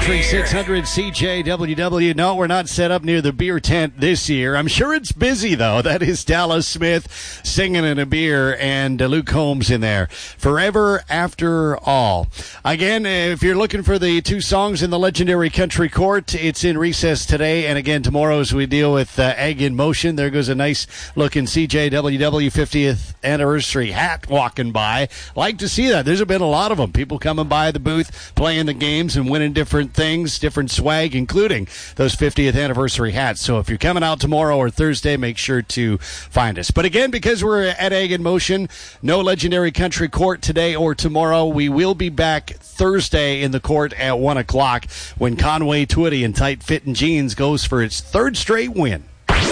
Country 600 CJWW. No, we're not set up near the beer tent this year. I'm sure it's busy, though. That is Dallas Smith singing in a beer and Luke Combs in there. Forever After All. Again, if you're looking for the two songs in the legendary Country Court, it's in recess today. And again, tomorrow as we deal with Ag in Motion. There goes a nice-looking CJWW 50th anniversary hat walking by. Like to see that. There's been a lot of them. People coming by the booth, playing the games and winning different things, different swag, including those 50th anniversary hats. So if you're coming out tomorrow or Thursday, make sure to find us. But again, because we're at Ag in Motion, no legendary Country Court today or tomorrow. We will be back Thursday in the court at 1 o'clock when Conway Twitty in tight fitting jeans goes for its third straight win.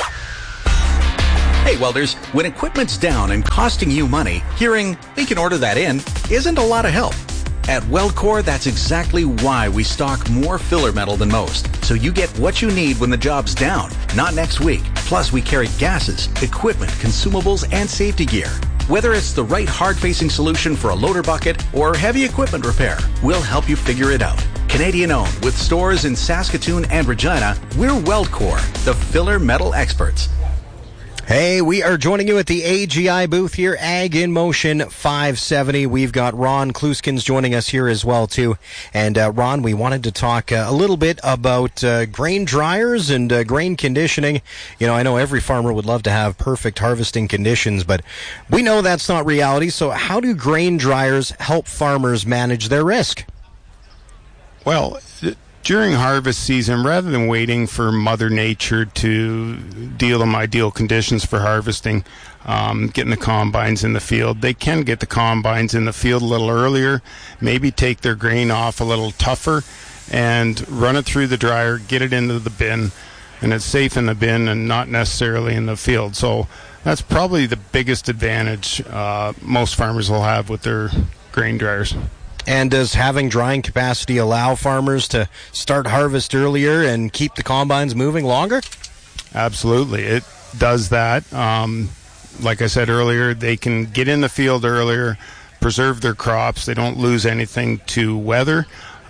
Hey, welders, when equipment's down and costing you money, hearing, we can order that in, isn't a lot of help. At Weldcore, that's exactly why we stock more filler metal than most, so you get what you need when the job's down, not next week. Plus, we carry gases, equipment, consumables, and safety gear. Whether it's the right hard-facing solution for a loader bucket or heavy equipment repair, we'll help you figure it out. Canadian-owned, with stores in Saskatoon and Regina, we're Weldcore, the filler metal experts. Hey, we are joining you at the AGI booth here, Ag in Motion 570. We've got Ron Kluskins joining us here as well, too. And, Ron, we wanted to talk a little bit about grain dryers and grain conditioning. You know, I know every farmer would love to have perfect harvesting conditions, but we know that's not reality. So how do grain dryers help farmers manage their risk? Well, during harvest season, rather than waiting for Mother Nature to deal them ideal conditions for harvesting, getting the combines in the field, they can get the combines in the field a little earlier, maybe take their grain off a little tougher, and run it through the dryer, get it into the bin, and it's safe in the bin and not necessarily in the field. So that's probably the biggest advantage most farmers will have with their grain dryers. And does having drying capacity allow farmers to start harvest earlier and keep the combines moving longer? Absolutely. It does that. Like I said earlier, they can get in the field earlier, preserve their crops. They don't lose anything to weather.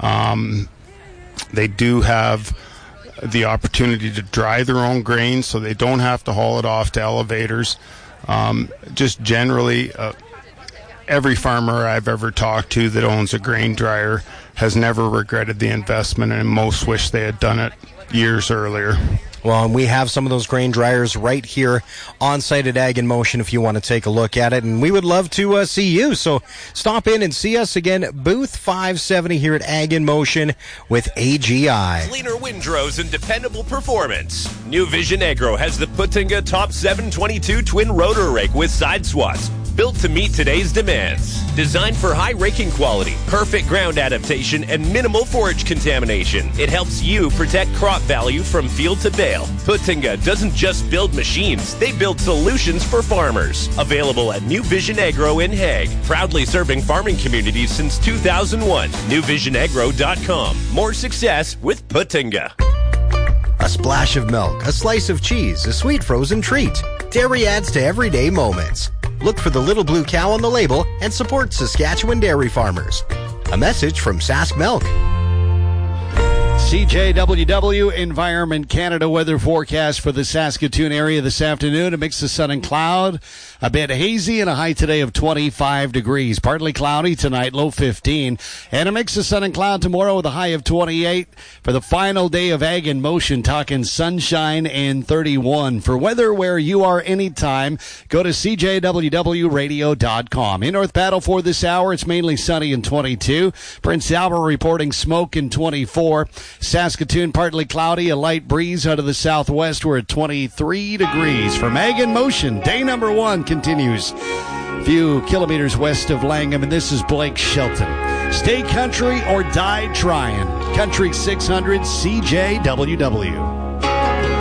They do have the opportunity to dry their own grain, so they don't have to haul it off to elevators. Just generally, every farmer I've ever talked to that owns a grain dryer has never regretted the investment, and most wish they had done it years earlier. Well, and we have some of those grain dryers right here on site at Ag in Motion if you want to take a look at it. And we would love to see you. So stop in and see us again, booth 570 here at Ag in Motion with AGI. Cleaner windrows and dependable performance. New Vision Agro has the Putinga Top 722 twin rotor rake with side swaths. Built to meet today's demands. Designed for high raking quality, perfect ground adaptation, and minimal forage contamination. It helps you protect crop value from field to bale. Putinga doesn't just build machines, they build solutions for farmers. Available at New Vision Agro in Hague. Proudly serving farming communities since 2001. NewVisionAgro.com. More success with Putinga. A splash of milk, a slice of cheese, a sweet frozen treat. Dairy adds to everyday moments. Look for the little blue cow on the label and support Saskatchewan dairy farmers. A message from Sask Milk. CJWW Environment Canada weather forecast for the Saskatoon area this afternoon. A mix of sun and cloud, a bit hazy, and a high today of 25 degrees. Partly cloudy tonight, low 15. And a mix of sun and cloud tomorrow with a high of 28. For the final day of Ag in Motion, talking sunshine and 31. For weather where you are anytime, go to CJWWradio.com. In North Battleford this hour, it's mainly sunny and 22. Prince Albert reporting smoke and 24. Saskatoon, partly cloudy, a light breeze out of the southwest. We're at 23 degrees. From Ag in Motion, day number 1 continues a few kilometers west of Langham, and this is Blake Shelton. Stay country or die trying. Country 600 CJWW.